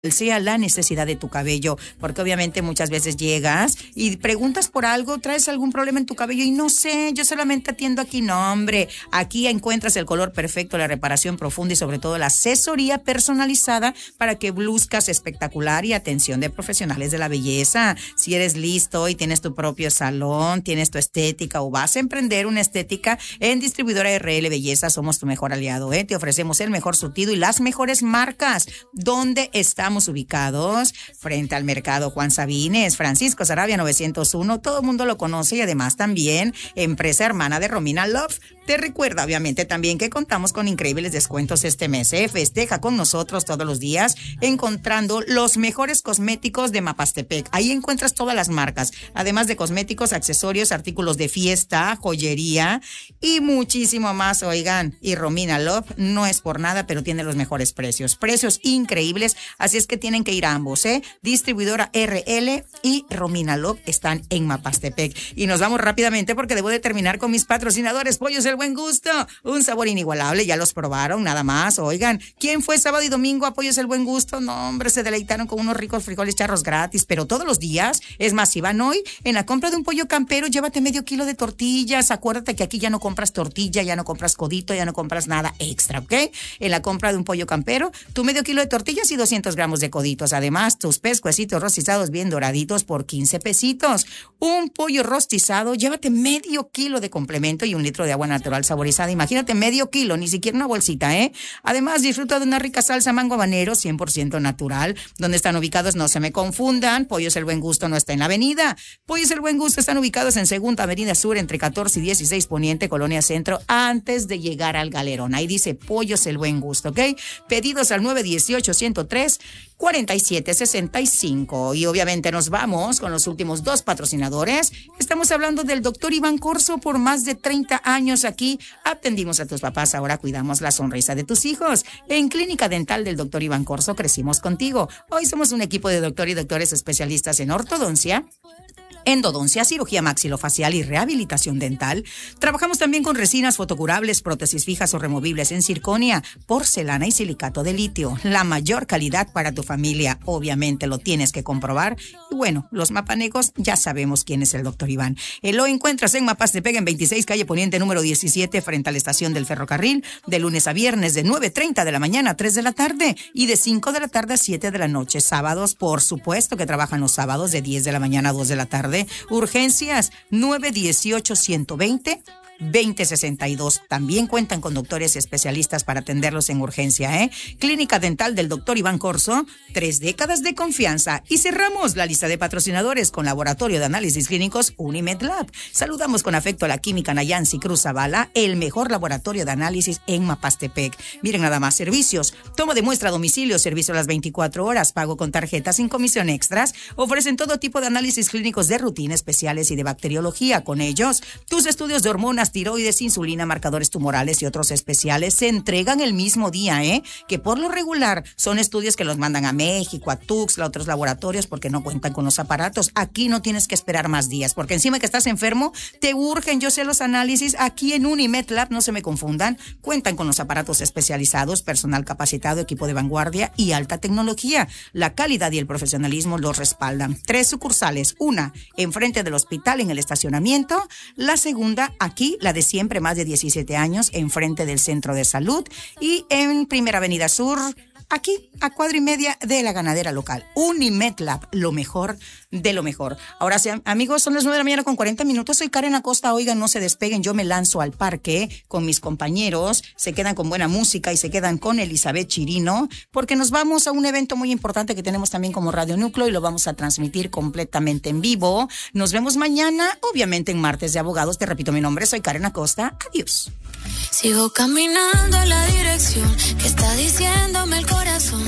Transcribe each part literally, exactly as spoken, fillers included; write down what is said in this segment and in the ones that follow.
sea la necesidad de tu cabello, porque obviamente muchas veces llegas y preguntas por algo, traes algún problema en tu cabello y no sé, yo solamente atiendo aquí. No, hombre, aquí encuentras el color perfecto, la reparación profunda y sobre todo la asesoría personalizada para que luzcas espectacular y atención de profesionales de la belleza. Si eres listo y tienes tu propio salón, tienes tu estética o vas a emprender una estética, en Distribuidora R L Belleza somos tu mejor aliado, ¿eh? Te ofrecemos el mejor surtido y las mejores marcas. ¿Dónde estamos ubicados? Frente al mercado Juan Sabines, Francisco Sarabia novecientos uno, todo el mundo lo conoce y además también empresa hermana de Romina Love. Te recuerda obviamente también que contamos con increíbles descuentos este mes, ¿eh? Festeja con nosotros todos los días encontrando los mejores cosméticos de Mapastepec. Ahí encuentras todas las marcas, además de cosméticos, accesorios, artículos de fiesta, joyería y muchísimo más. Oigan, y Romina Love no es por nada, pero tiene los mejores precios, precios increíbles, así es que tienen que ir a ambos, ¿eh? Distribuidora R L y Romina Love están en Mapastepec. Y nos vamos rápidamente porque debo de terminar con mis patrocinadores. Pollos El Buen Gusto, un sabor inigualable, ya los probaron, nada más. Oigan, ¿quién fue sábado y domingo a Pollos El Buen Gusto? No, hombre, se deleitaron con unos ricos frijoles charros gratis, pero todos los días. Es más, si van hoy, en la compra de un pollo campero, llévate medio kilo de tortillas. Acuérdate que aquí ya no compras tortilla, ya no compras codito, ya no compras nada extra, ¿ok? En la compra de un pollo campero, tu medio kilo de tortillas y doscientos gramos de coditos. Además, tus pescuecitos rostizados bien doraditos por quince pesitos. Un pollo rostizado, llévate medio kilo de complemento y un litro de agua natural saborizada. Imagínate, medio kilo, ni siquiera una bolsita, ¿eh? Además, disfruta de una rica salsa mango habanero cien por ciento natural. ¿Dónde están ubicados? No se me confundan. Pollos El Buen Gusto no está en la avenida. Pollos El Buen Gusto están ubicados en Segunda Avenida Sur, entre catorce y dieciséis Poniente, Colonia Centro, antes de llegar al Galerón. Ahí dice Pollos El Buen Gusto, ¿ok? Pedidos al nueve dieciocho, ciento tres, cuarenta y siete sesenta y cinco. Y obviamente nos vamos con los últimos dos patrocinadores. Estamos hablando del doctor Iván Corso. Por más de treinta años aquí atendimos a tus papás, ahora cuidamos la sonrisa de tus hijos. En Clínica Dental del doctor Iván Corso crecimos contigo. Hoy somos un equipo de doctor y doctores especialistas en ortodoncia, endodoncia, cirugía maxilofacial y rehabilitación dental. Trabajamos también con resinas fotocurables, prótesis fijas o removibles en circonia, porcelana y silicato de litio. La mayor calidad para tu familia, obviamente lo tienes que comprobar. Y bueno, los mapanegos, ya sabemos quién es el doctor Iván. Él lo encuentras en Mapastepec, en veintiséis, calle Poniente, número diecisiete, frente a la estación del ferrocarril, de lunes a viernes, de nueve treinta de la mañana a tres de la tarde y de cinco de la tarde a siete de la noche. Sábados, por supuesto que trabajan los sábados, de diez de la mañana a dos de la tarde. Urgencias nueve dieciocho, ciento veinte, veinte sesenta y dos. También cuentan con doctores especialistas para atenderlos en urgencia, ¿eh? Clínica Dental del doctor Iván Corso, tres décadas de confianza. Y cerramos la lista de patrocinadores con Laboratorio de Análisis Clínicos Unimed Lab. Saludamos con afecto a la Química Nayansi Cruz Zavala, el mejor laboratorio de análisis en Mapastepec. Miren nada más, servicios: toma de muestra a domicilio, servicio a las veinticuatro horas, pago con tarjeta sin comisión extras. Ofrecen todo tipo de análisis clínicos de rutina, especiales y de bacteriología. Con ellos, tus estudios de hormonas, tiroides, insulina, marcadores tumorales y otros especiales se entregan el mismo día, ¿eh? Que por lo regular son estudios que los mandan a México, a Tuxtla, a otros laboratorios porque no cuentan con los aparatos. Aquí no tienes que esperar más días, porque encima que estás enfermo, te urgen, yo sé, los análisis. Aquí en Unimed Lab, no se me confundan, cuentan con los aparatos especializados, personal capacitado, equipo de vanguardia y alta tecnología. La calidad y el profesionalismo los respaldan. Tres sucursales, una enfrente del hospital en el estacionamiento, la segunda aquí, la de siempre, más de diecisiete años, enfrente del Centro de Salud, y en Primera Avenida Sur, aquí, a cuadra y media de la ganadera local. Unimed Lab, lo mejor de lo mejor. Ahora sí, amigos, son las nueve de la mañana con cuarenta minutos. Soy Karen Acosta. Oigan, no se despeguen. Yo me lanzo al parque con mis compañeros. Se quedan con buena música y se quedan con Elizabeth Chirino, porque nos vamos a un evento muy importante que tenemos también como Radio Núcleo y lo vamos a transmitir completamente en vivo. Nos vemos mañana, obviamente en Martes de Abogados. Te repito mi nombre, soy Karen Acosta. Adiós. Sigo caminando en la dirección que está diciéndome el corazón.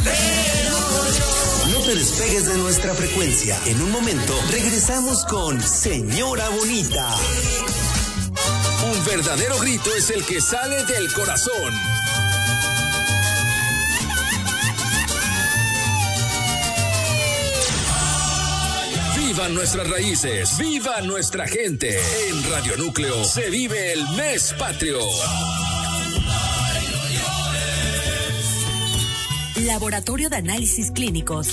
No te despegues de nuestra frecuencia. En un momento regresamos con Señora Bonita. Un verdadero grito es el que sale del corazón. ¡Vivan nuestras raíces! ¡Viva nuestra gente! En Radio Núcleo se vive el mes patrio. Laboratorio de Análisis Clínicos.